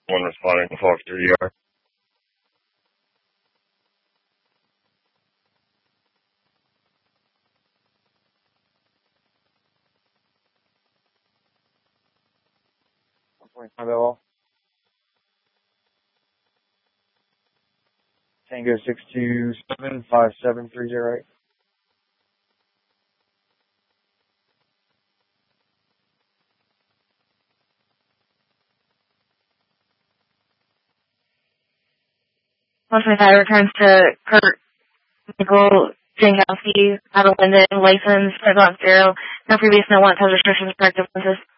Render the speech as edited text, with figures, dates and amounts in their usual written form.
One responding to Fox 3DR. Tango 627-57308. Motion 5 returns to Kurt Michael Jankowski, out of Linden, license, 5 0, no previous, no wants, has restrictions, corrective lenses.